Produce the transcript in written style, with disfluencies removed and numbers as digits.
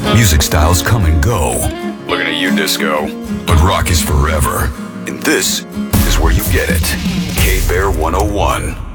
Music styles come and go. Looking at you, disco. But rock is forever. And this is where you get it. K-Bear 101.